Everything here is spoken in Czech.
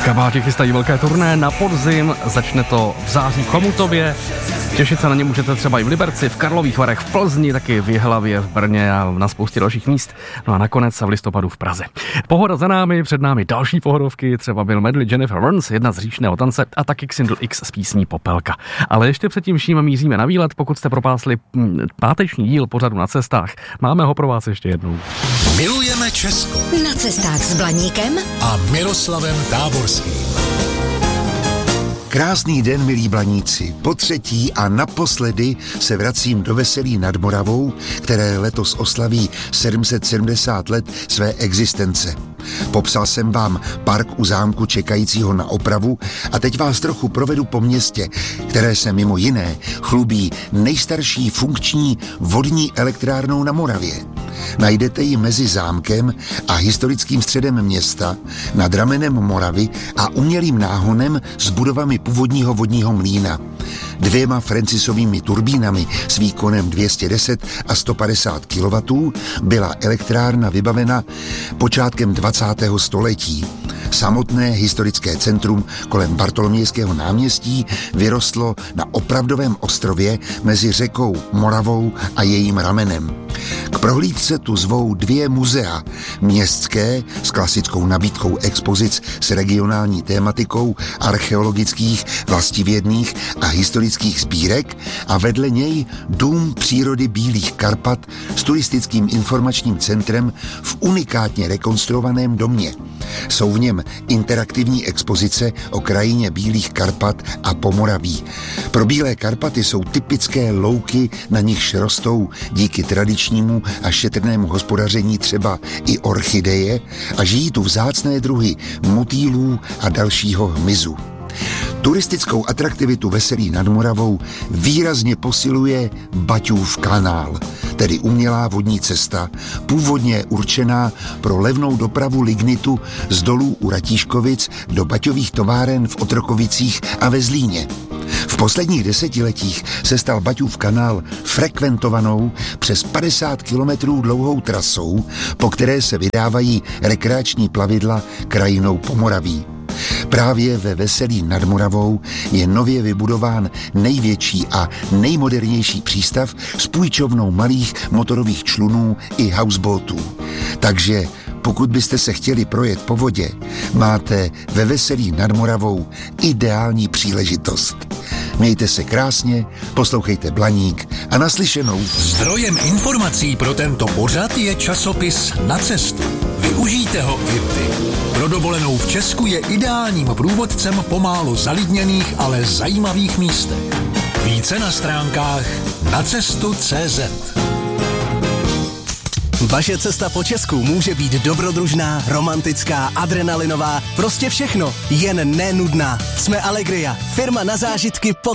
Kabáti chystají velké turné na podzim, začne to v září v Chomutově. Těšit se na ně můžete třeba i v Liberci, v Karlových Varech, v Plzni, taky v Jihlavě, v Brně a na spoustě dalších míst. No a nakonec v listopadu v Praze. Pohoda za námi, před námi další pohodovky, třeba Bill Medley, Jennifer Warnes, jedna z Říšného tance a taky Xindl X s písní Popelka. Ale ještě předtím vším míříme na výlet, pokud jste propásli páteční díl pořadu Na cestách. Máme ho pro vás ještě jednou. Milujeme Česko. Na cestách s Blaníkem A Miroslavem Táborským. Krásný den, milí blaníci. Po třetí a naposledy se vracím do Veselí nad Moravou, které letos oslaví 770 let své existence. Popsal jsem vám park u zámku čekajícího na opravu a teď vás trochu provedu po městě, které se mimo jiné chlubí nejstarší funkční vodní elektrárnou na Moravě. Najdete ji mezi zámkem a historickým středem města, nad ramenem Moravy a umělým náhonem s budovami původního vodního mlýna. 2 Francisovými turbínami s výkonem 210 a 150 kW byla elektrárna vybavena počátkem 20. století. Samotné historické centrum kolem Bartolomějského náměstí vyrostlo na opravdovém ostrově mezi řekou Moravou a jejím ramenem. K prohlídce tu zvou 2 muzea, městské s klasickou nabídkou expozic s regionální tématikou archeologických, vlastivědných a historických sbírek a vedle něj Dům přírody Bílých Karpat s turistickým informačním centrem v unikátně rekonstruovaném domě. Jsou v něm interaktivní expozice o krajině Bílých Karpat a Pomoraví. Pro Bílé Karpaty jsou typické louky, na nichž rostou díky tradičnímu a šetrnému hospodaření třeba i orchideje a žijí tu vzácné druhy motýlů a dalšího hmyzu. Turistickou atraktivitu Veselí nad Moravou výrazně posiluje Baťův kanál, tedy umělá vodní cesta, původně určená pro levnou dopravu lignitu z dolů u Ratíškovic do baťových továren v Otrokovicích a ve Zlíně. V posledních desetiletích se stal Baťův kanál frekventovanou přes 50 kilometrů dlouhou trasou, po které se vydávají rekreační plavidla krajinou Pomoraví. Právě ve Veselí nad Moravou je nově vybudován největší a nejmodernější přístav s půjčovnou malých motorových člunů i houseboatů. Takže pokud byste se chtěli projet po vodě, máte ve Veselí nad Moravou ideální příležitost. Mějte se krásně, poslouchejte Blaník a naslyšenou. Zdrojem informací pro tento pořad je časopis Na cestu. Využijte ho i vy. Pro dovolenou v Česku je ideálním průvodcem po málo zalidněných, ale zajímavých místech. Více na stránkách nacestu.cz. Vaše cesta po Česku může být dobrodružná, romantická, adrenalinová, prostě všechno, jen nenudná. Jsme Allegria, firma na zážitky po